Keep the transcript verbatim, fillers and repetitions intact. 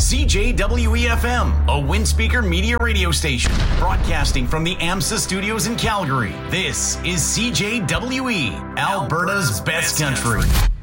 C J W E F M, a Windspeaker media radio station, broadcasting from the AMSA studios in Calgary. This is C J W E, Alberta's, Alberta's best country. country.